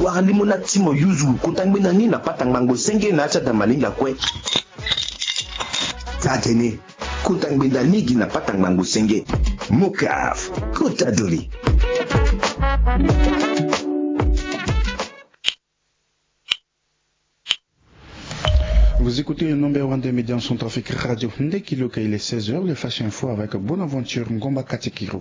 Wakalimo na timo yuzu kutangmina nina patang mango senge na acha damalinga kwe. Tatene kutangbinda nigi na patang mango senge. Mokaf kutaduri. Vous écoutez le numéro 1 des médias en son trafic radio Ndekiluka, il est 16h, le Flash Info avec Bonaventure Ngomba Katikiro.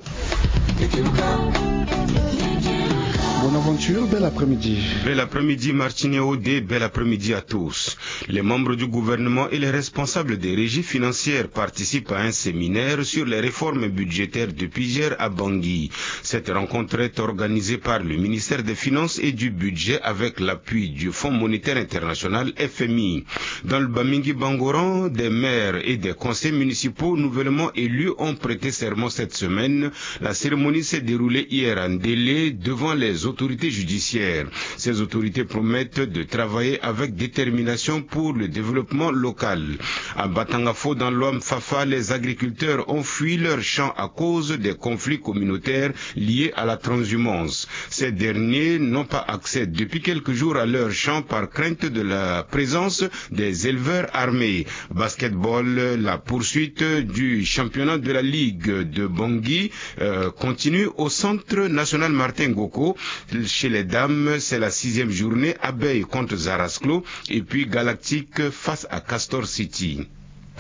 Bonaventure, bel après-midi. Bel après-midi Martinet Odé, bel après-midi à tous. Les membres du gouvernement et les responsables des régies financières participent à un séminaire sur les réformes budgétaires depuis hier à Bangui. Cette rencontre est organisée par le ministère des Finances et du Budget avec l'appui du Fonds monétaire international FMI. Dans le Bamingi Bangoran, des maires et des conseils municipaux nouvellement élus ont prêté serment cette semaine. La cérémonie s'est déroulée hier en délai devant les autorités judiciaires. Ces autorités promettent de travailler avec détermination pour le développement local. À Batangafo, dans l'Ouam Fafa, les agriculteurs ont fui leurs champs à cause des conflits communautaires liés à la transhumance. Ces derniers n'ont pas accès depuis quelques jours à leurs champs par crainte de la présence des éleveurs armés. Basketball, la poursuite du championnat de la Ligue de Bangui continue au Centre national Martin Ngoko. Chez les dames, c'est la 6e journée, Abeille contre Zarasclo et puis Galactique face à Castor City.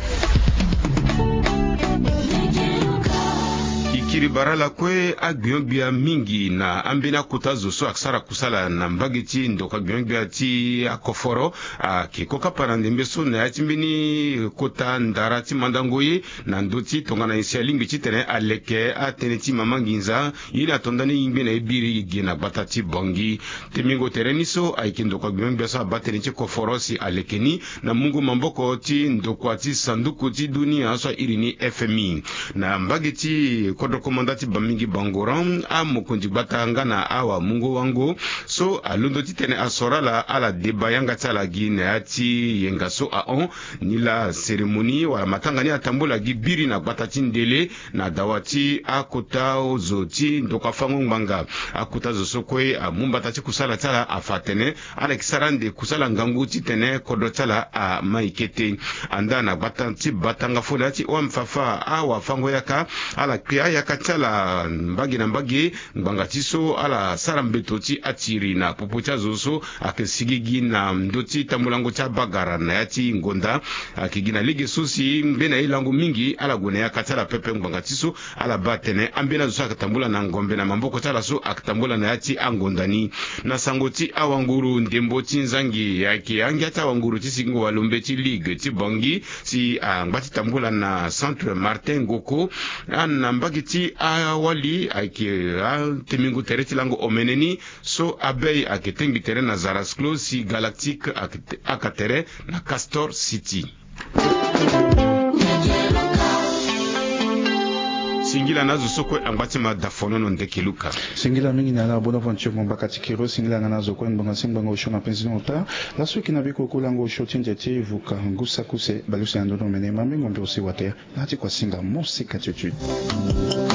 Kiribara la kwe agiongbia mingi na ambina kutazo so aksara kusala na mbagiti ndoka agiongbia ti akoforo kikoka parandembeso na yatimbini kota ndarati mandangoye na ndoti tongana isi alingi chitene aleke ateneti mamanginza yili atondani yingbe na ibiri gina batati bongi temingo tereniso aikindoka agiongbia so abateneti koforo si alekeni na mungu mamboko ti ndokwa ti sanduku ti dunia so irini FMI na mbagiti kodo komandati Bamingi Bangoran a mokonji batanga na awa mungo wango so alundo titene asorala ala debayanga tala gine ati yengaso a on ni la cérémonie wala matanga ni atambola gibiri na batati ndele na dawati akota ozoti ndoka fango mbanga akota zosokwe a mumbatati kusala tala afatene ala kisarande kusala ngangu titene kodotala a maikete anda na batati batanga folati o mfafa awa fango yaka ala kia yaka tala mbagi na mbagi mbangatiso ala sarambetoti atiri na popocha zoso akesigigi na ndoti tamulango cha bagara na yati ngonda akigina ligi susi mbena ilango mingi ala gone ya katala pepe mbangatiso ala batene ambena zoso akatambula na ngombe na mamboko tala so akatambula na yati angondani na sangoti awanguru ndemboti nzangi yake angata wanguru tisingo walombeti ligue ti Bangui si ngati tambula na centre Martin Ngoko na mbagi ti awali ake temingu tereti lango omeneni so abei ake tengi tere na Zarasclo si Galactique akatere na Castor City. Singila nazo soko ambati madafono no Ndekiluka. Singila mingi na la Bonaventure Ngomba Katikiro singila nazo ko mbanga simbanga oshona pensionota la suki na biko kulango shotinje ti vuka ngusa kuse balusi ando no menema ngombe osi water na ti kwa singa mosi katutu.